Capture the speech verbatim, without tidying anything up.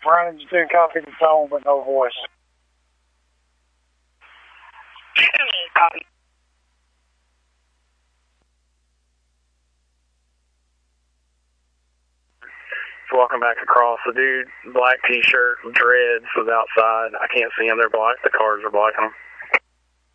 Running through copy the phone but no voice. Copy. Walking back across, the dude, black t-shirt, dreads, was outside. I can't see him. They're black. The cars are blocking him.